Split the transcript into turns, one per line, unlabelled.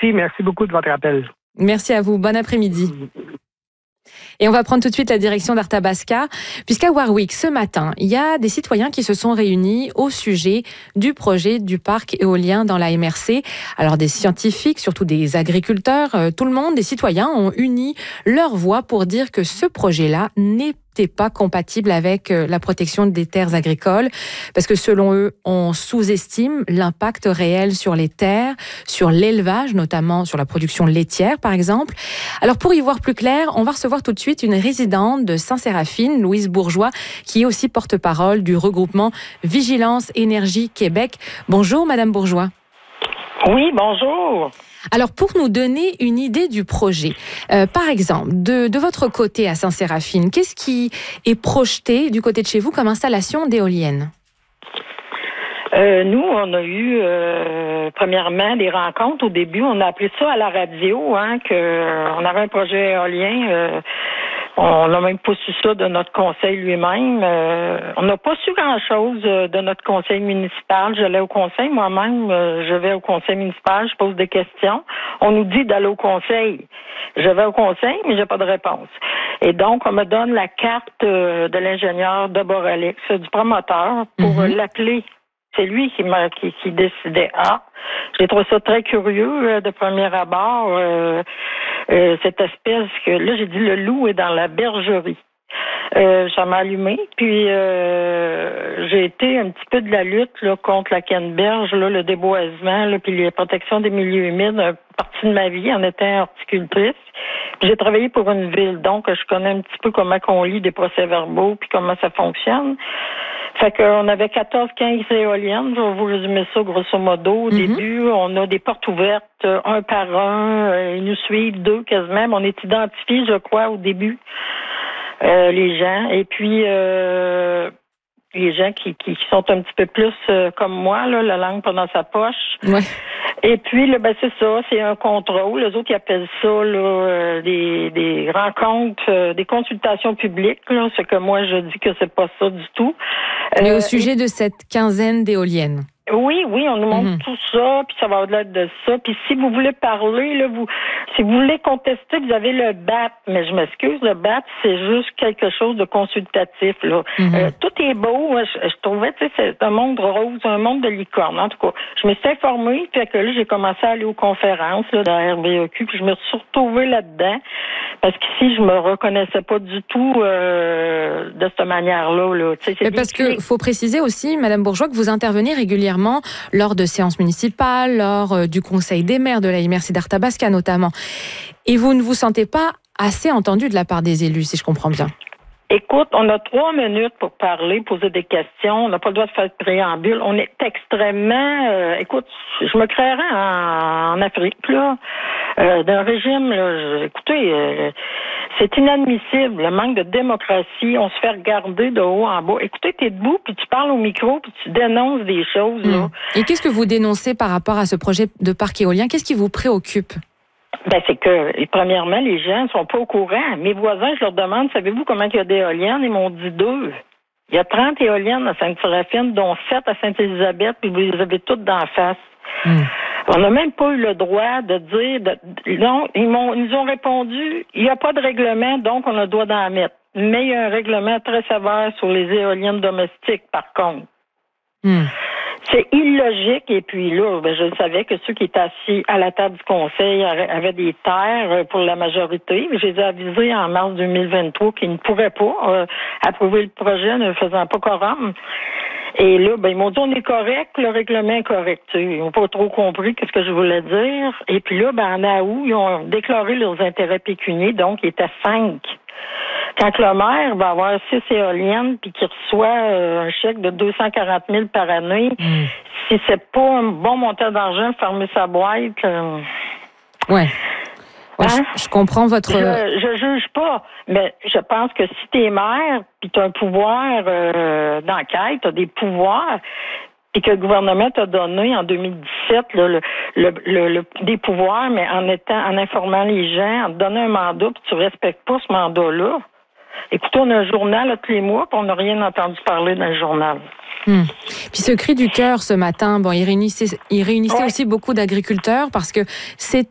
Merci beaucoup de votre appel.
Merci à vous. Bon après-midi. Et on va prendre tout de suite la direction d'Arthabasca, puisqu'à Warwick, ce matin, il y a des citoyens qui se sont réunis au sujet du projet du parc éolien dans la MRC. Alors des scientifiques, surtout des agriculteurs, tout le monde, des citoyens ont uni leur voix pour dire que ce projet-là n'était pas compatible avec la protection des terres agricoles, parce que selon eux, on sous-estime l'impact réel sur les terres, sur l'élevage, notamment sur la production laitière, par exemple. Alors pour y voir plus clair, on va recevoir tout de suite une résidente de Saint-Séraphine, Louise Bourgeois, qui est aussi porte-parole du regroupement Vigilance Énergie Québec. Bonjour, Madame Bourgeois.
Oui, bonjour.
Alors, pour nous donner une idée du projet, par exemple, de votre côté à Saint-Séraphine, qu'est-ce qui est projeté du côté de chez vous comme installation d'éoliennes?
Nous, on a eu, premièrement, des rencontres. Au début, on a appelé ça à la radio, qu'on avait un projet éolien. On n'a même pas su ça de notre conseil lui-même. On n'a pas su grand-chose de notre conseil municipal. J'allais au conseil moi-même. Je vais au conseil municipal, je pose des questions. On nous dit d'aller au conseil. Je vais au conseil, mais j'ai pas de réponse. Et donc, on me donne la carte de l'ingénieur de Boralex, du promoteur, pour l'appeler. C'est lui qui décidait. J'ai trouvé ça très curieux de premier abord, cette espèce que, là, j'ai dit, le loup est dans la bergerie. Ça m'a allumé, puis j'ai été un petit peu de la lutte là, contre la canneberge, là, le déboisement, là, puis la protection des milieux humides, une partie de ma vie en étant horticultrice. Puis j'ai travaillé pour une ville, donc je connais un petit peu comment on lit des procès-verbaux, puis comment ça fonctionne. Fait qu'on avait 14-15 éoliennes, je vais vous résumer ça grosso modo. Au début, on a des portes ouvertes, un par un, ils nous suivent, deux quasiment, mais on est identifiés, je crois, au début, les gens. Et puis, les gens qui sont un petit peu plus comme moi, là, la langue pas dans sa poche.
Ouais.
Et puis, là, ben, c'est ça, c'est un contrôle. Les autres, ils appellent ça là, des rencontres, des consultations publiques. Là, ce que moi, je dis que c'est pas ça du tout.
Mais au sujet de cette quinzaine d'éoliennes.
Oui, on nous montre tout ça, puis ça va au-delà de ça. Puis si vous voulez parler, là, si vous voulez contester, vous avez le BAT. Mais je m'excuse, le BAT, c'est juste quelque chose de consultatif, là. Tout est beau. Je trouvais, tu sais, c'est un monde rose, un monde de licorne. En tout cas, je me suis informée, puis que là, j'ai commencé à aller aux conférences là, de la RVEQ, puis je me suis retrouvée là-dedans. Parce qu'ici, je me reconnaissais pas du tout de cette manière-là. Là.
Mais parce que faut préciser aussi, Madame Bourgeois, que vous intervenez régulièrement lors de séances municipales, lors du conseil des maires de la MRC d'Arthabasca notamment. Et vous ne vous sentez pas assez entendu de la part des élus, si je comprends bien.
Écoute, on a 3 minutes pour parler, poser des questions. On n'a pas le droit de faire de préambule. On est extrêmement... écoute, je me créerais en Afrique, là, d'un régime, là. Écoutez, c'est inadmissible, le manque de démocratie. On se fait regarder de haut en bas. Écoutez, t'es debout, puis tu parles au micro, puis tu dénonces des choses, là.
Et qu'est-ce que vous dénoncez par rapport à ce projet de parc éolien? Qu'est-ce qui vous préoccupe?
Ben, c'est que, premièrement, les gens ne sont pas au courant. Mes voisins, je leur demande, savez-vous comment il y a d'éoliennes? Ils m'ont dit 2. Il y a 30 éoliennes à Sainte-Séraphine, dont 7 à Sainte-Élisabeth, puis vous les avez toutes d'en face. On n'a même pas eu le droit de dire... non, ils nous ont répondu, il n'y a pas de règlement, donc on a le droit d'en mettre. Mais il y a un règlement très sévère sur les éoliennes domestiques, par contre. C'est illogique. Et puis là, ben, je savais que ceux qui étaient assis à la table du conseil avaient des terres pour la majorité. Je les ai avisés en mars 2023 qu'ils ne pourraient pas approuver le projet ne faisant pas quorum. Et là, ben, ils m'ont dit on est correct, le règlement est correct. Ils n'ont pas trop compris ce que je voulais dire. Et puis là, ben, en août, ils ont déclaré leurs intérêts pécuniers, donc ils étaient 5. Quand le maire va avoir 6 éoliennes puis qu'il reçoit un chèque de 240 000 par année, si c'est pas un bon montant d'argent, fermer sa boîte.
Ouais. Je comprends votre...
Je juge pas, mais je pense que si t'es maire puis t'as un pouvoir d'enquête, t'as des pouvoirs, puis que le gouvernement t'a donné en 2017 là, des pouvoirs, mais en informant les gens, en te donnant un mandat, puis tu respectes pas ce mandat-là. Écoutez, on a un journal là, tous les mois, puis on n'a rien entendu parler dans le journal.
Puis ce cri du cœur ce matin, bon, il réunissait aussi beaucoup d'agriculteurs parce que c'est